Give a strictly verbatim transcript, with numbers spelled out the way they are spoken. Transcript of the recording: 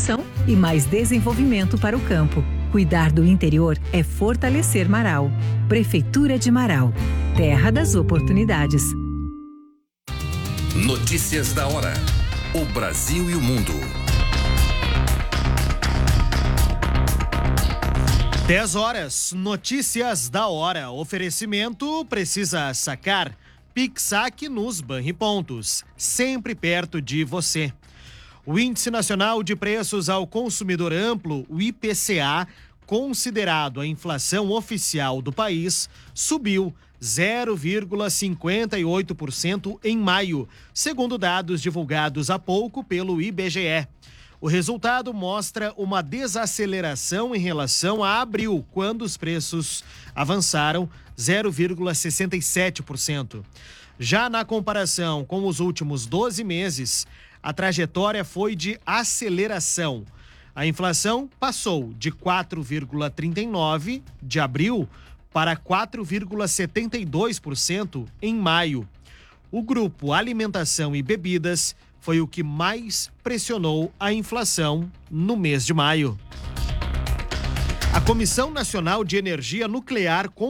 produção e mais desenvolvimento para o campo. Cuidar do interior é fortalecer Marau. Prefeitura de Marau. Terra das oportunidades. Notícias da hora. O Brasil e o mundo. dez horas, notícias da hora. Oferecimento precisa sacar. Pixac nos Banripontos, sempre perto de você. O Índice Nacional de Preços ao Consumidor Amplo, o I P C A, considerado a inflação oficial do país, subiu zero vírgula cinquenta e oito por cento em maio, segundo dados divulgados há pouco pelo I B G E. O resultado mostra uma desaceleração em relação a abril, quando os preços avançaram zero vírgula sessenta e sete por cento. Já na comparação com os últimos doze meses, a trajetória foi de aceleração. A inflação passou de quatro vírgula trinta e nove por cento de abril para quatro vírgula setenta e dois por cento em maio. O grupo Alimentação e Bebidas foi o que mais pressionou a inflação no mês de maio. A Comissão Nacional de Energia Nuclear